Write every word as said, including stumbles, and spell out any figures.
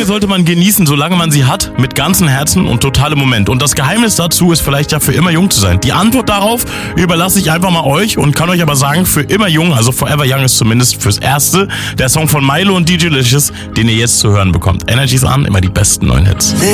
sollte man genießen, solange man sie hat, mit ganzem Herzen und totalem Moment. Und das Geheimnis dazu ist vielleicht ja für immer jung zu sein. Die Antwort darauf überlasse ich einfach mal euch und kann euch aber sagen, für immer jung, also Forever Young ist zumindest fürs Erste der Song von Milo und D J Licious, den ihr jetzt zu hören bekommt. Energy's an, immer die besten neuen Hits.